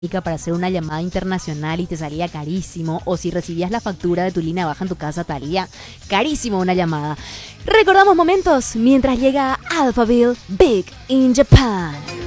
para hacer una llamada internacional y te salía carísimo, o si recibías la factura de tu línea baja en tu casa, te salía carísimo una llamada. Recordamos momentos mientras llega Alphaville Big in Japan.